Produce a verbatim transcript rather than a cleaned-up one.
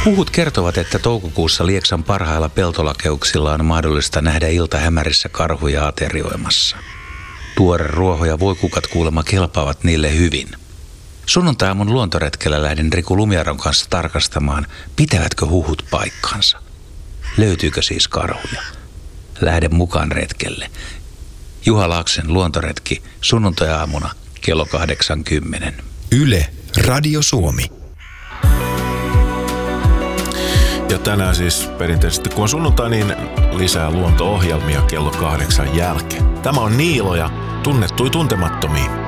Huhut kertovat, että toukokuussa Lieksan parhailla peltolakeuksilla on mahdollista nähdä iltahämärissä karhuja aterioimassa. Tuore ruoho ja voikukat kuulemma kelpaavat niille hyvin. Sunnuntai-aamun luontoretkellä lähdin Riku Lumiaron kanssa tarkastamaan, pitävätkö huhut paikkansa. Löytyykö siis karhuja? Lähden mukaan retkelle. Juha Laaksen luontoretki sunnuntai-aamuna kello kahdeksankymmentä. Yle Radio Suomi. Ja tänään siis perinteisesti kun on sunnuntai, niin lisää luonto-ohjelmia kello kahdeksan jälkeen. Tämä on Niilo ja Tunnettuja tuntemattomia.